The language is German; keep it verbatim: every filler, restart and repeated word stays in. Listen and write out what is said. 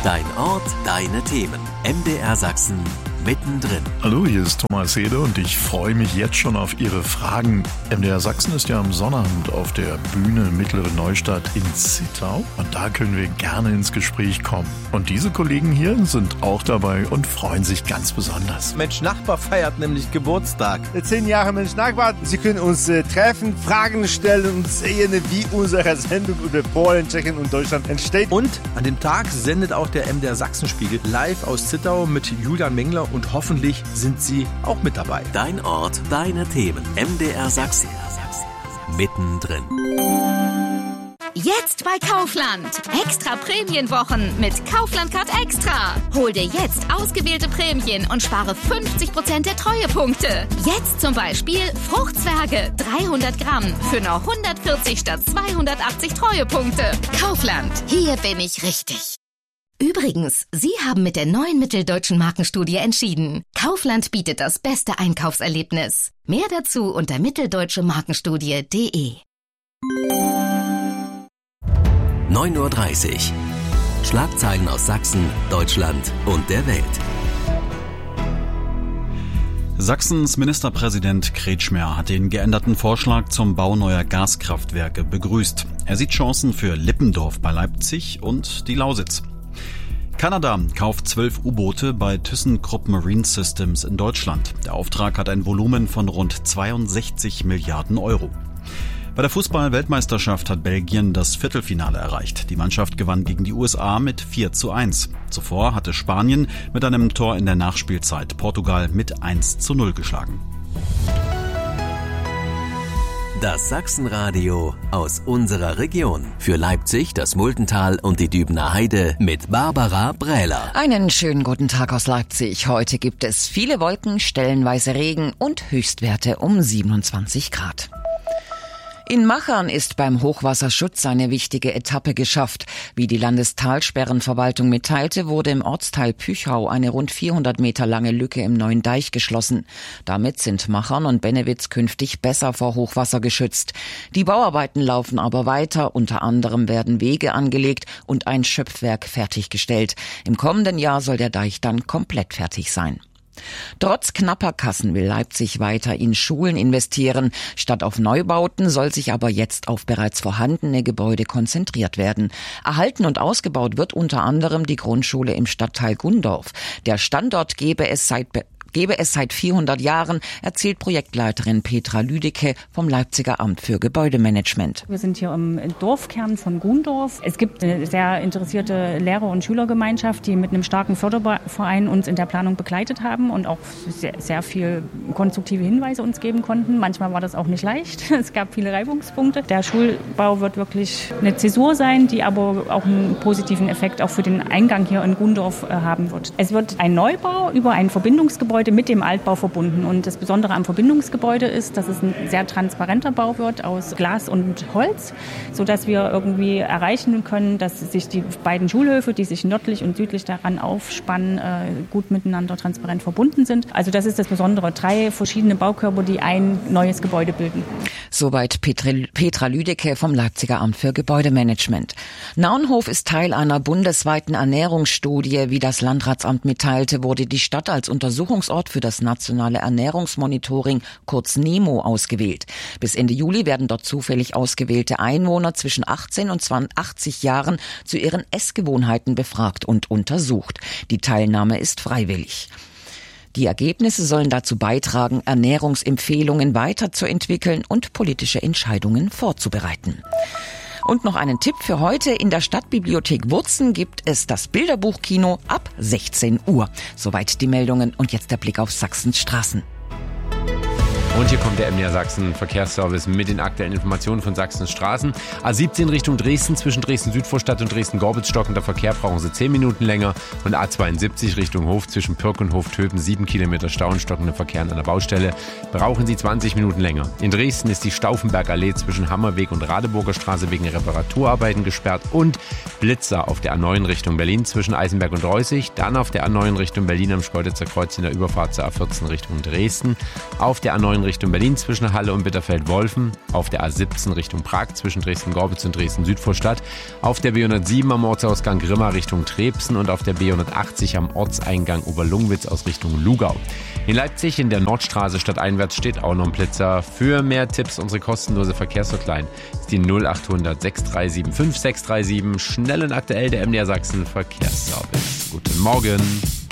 Dein Ort, deine Themen. M D R Sachsen mittendrin. Hallo, hier ist Thomas Hede und ich freue mich jetzt schon auf Ihre Fragen. M D R Sachsen ist ja am Sonnabend auf der Bühne Mittlere Neustadt in Zittau und da können wir gerne ins Gespräch kommen. Und diese Kollegen hier sind auch dabei und freuen sich ganz besonders. Mensch Nachbar feiert nämlich Geburtstag. Zehn Jahre Mensch Nachbar. Sie können uns äh, treffen, Fragen stellen und sehen, wie unsere Sendung über Polen, Tschechien und Deutschland entsteht. Und an dem Tag sendet auch der M D R Sachsenspiegel live aus Zittau mit Julian Mengler und hoffentlich sind Sie auch mit dabei. Dein Ort, deine Themen. M D R Sachsen. Mittendrin. Jetzt bei Kaufland. Extra Prämienwochen mit Kaufland Card Extra. Hol dir jetzt ausgewählte Prämien und spare fünfzig Prozent der Treuepunkte. Jetzt zum Beispiel Fruchtzwerge dreihundert Gramm für nur hundertvierzig statt zweihundertachtzig Treuepunkte. Kaufland. Hier bin ich richtig. Übrigens, Sie haben mit der neuen Mitteldeutschen Markenstudie entschieden. Kaufland bietet das beste Einkaufserlebnis. Mehr dazu unter mitteldeutsche markenstudie punkt de. neun Uhr dreißig. Schlagzeilen aus Sachsen, Deutschland und der Welt. Sachsens Ministerpräsident Kretschmer hat den geänderten Vorschlag zum Bau neuer Gaskraftwerke begrüßt. Er sieht Chancen für Lippendorf bei Leipzig und die Lausitz. Kanada kauft zwölf U-Boote bei ThyssenKrupp Marine Systems in Deutschland. Der Auftrag hat ein Volumen von rund zweiundsechzig Milliarden Euro. Bei der Fußball-Weltmeisterschaft hat Belgien das Viertelfinale erreicht. Die Mannschaft gewann gegen die U S A mit vier zu eins. Zuvor hatte Spanien mit einem Tor in der Nachspielzeit Portugal mit eins zu null geschlagen. Das Sachsenradio aus unserer Region. Für Leipzig, das Muldental und die Dübener Heide mit Barbara Brähler. Einen schönen guten Tag aus Leipzig. Heute gibt es viele Wolken, stellenweise Regen und Höchstwerte um siebenundzwanzig Grad. In Machern ist beim Hochwasserschutz eine wichtige Etappe geschafft. Wie die Landestalsperrenverwaltung mitteilte, wurde im Ortsteil Püchau eine rund vierhundert Meter lange Lücke im neuen Deich geschlossen. Damit sind Machern und Bennewitz künftig besser vor Hochwasser geschützt. Die Bauarbeiten laufen aber weiter. Unter anderem werden Wege angelegt und ein Schöpfwerk fertiggestellt. Im kommenden Jahr soll der Deich dann komplett fertig sein. Trotz knapper Kassen will Leipzig weiter in Schulen investieren. Statt auf Neubauten soll sich aber jetzt auf bereits vorhandene Gebäude konzentriert werden. Erhalten und ausgebaut wird unter anderem die Grundschule im Stadtteil Gundorf. Der Standort gebe es seit Be- gebe es seit vierhundert Jahren, erzählt Projektleiterin Petra Lüdecke vom Leipziger Amt für Gebäudemanagement. Wir sind hier im Dorfkern von Gundorf. Es gibt eine sehr interessierte Lehrer- und Schülergemeinschaft, die mit einem starken Förderverein uns in der Planung begleitet haben und auch sehr, sehr viel konstruktive Hinweise uns geben konnten. Manchmal war das auch nicht leicht. Es gab viele Reibungspunkte. Der Schulbau wird wirklich eine Zäsur sein, die aber auch einen positiven Effekt auch für den Eingang hier in Gundorf haben wird. Es wird ein Neubau über ein Verbindungsgebäude mit dem Altbau verbunden. Und das Besondere am Verbindungsgebäude ist, dass es ein sehr transparenter Bau wird aus Glas und Holz, sodass wir irgendwie erreichen können, dass sich die beiden Schulhöfe, die sich nördlich und südlich daran aufspannen, gut miteinander transparent verbunden sind. Also das ist das Besondere. Drei verschiedene Baukörper, die ein neues Gebäude bilden. Soweit Petra Lüdecke vom Leipziger Amt für Gebäudemanagement. Naunhof ist Teil einer bundesweiten Ernährungsstudie. Wie das Landratsamt mitteilte, wurde die Stadt als Untersuchungsort für das nationale Ernährungsmonitoring, kurz NEMO, ausgewählt. Bis Ende Juli werden dort zufällig ausgewählte Einwohner zwischen achtzehn und achtzig Jahren zu ihren Essgewohnheiten befragt und untersucht. Die Teilnahme ist freiwillig. Die Ergebnisse sollen dazu beitragen, Ernährungsempfehlungen weiterzuentwickeln und politische Entscheidungen vorzubereiten. Und noch einen Tipp für heute. In der Stadtbibliothek Wurzen gibt es das Bilderbuchkino ab sechzehn Uhr. Soweit die Meldungen und jetzt der Blick auf Sachsens Straßen. Und hier kommt der M D R Sachsen Verkehrsservice mit den aktuellen Informationen von Sachsens Straßen. A siebzehn Richtung Dresden, zwischen Dresden-Südvorstadt und Dresden-Gorbitz stockender Verkehr, brauchen Sie zehn Minuten länger. Und A zweiundsiebzig Richtung Hof, zwischen Pirk und Hof-Töpen, sieben Kilometer Stau und stockender Verkehr an einer Baustelle, brauchen Sie zwanzig Minuten länger. In Dresden ist die Stauffenbergallee zwischen Hammerweg und Radeburger Straße wegen Reparaturarbeiten gesperrt und Blitzer auf der A neun Richtung Berlin zwischen Eisenberg und Reußig, dann auf der A neun Richtung Berlin am Schkeuditzer Kreuz in der Überfahrt zur A vierzehn Richtung Dresden, auf der A neun Richtung Berlin zwischen Halle und Bitterfeld-Wolfen, auf der A siebzehn Richtung Prag zwischen Dresden-Gorbitz und Dresden-Südvorstadt, auf der B hundertsieben am Ortsausgang Grimma Richtung Trebsen und auf der B hundertachtzig am Ortseingang Oberlungwitz aus Richtung Lugau. In Leipzig in der Nordstraße stadteinwärts steht auch noch ein Blitzer. Für mehr Tipps unsere kostenlose Verkehrshotline ist die null acht hundert sechs drei sieben fünf sechs drei sieben. Schnell und aktuell der M D R Sachsen Verkehrsservice. Guten Morgen.